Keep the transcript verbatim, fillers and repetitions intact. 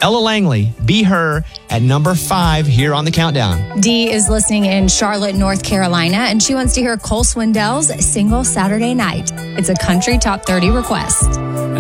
Ella Langley, Be Her, at number five here on the countdown. Dee is listening in Charlotte, North Carolina, and she wants to hear Cole Swindell's Single Saturday Night. It's a country top thirty request.